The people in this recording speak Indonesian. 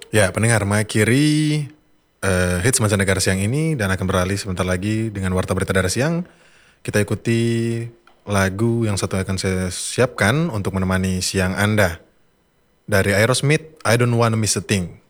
Ya, pendengar mengakhiri hits mancanegara siang ini dan akan beralih sebentar lagi dengan Warta Berita Daerah Siang. Kita ikuti lagu yang satu akan saya siapkan untuk menemani siang Anda. Dari Aerosmith, I Don't Wanna Miss a Thing.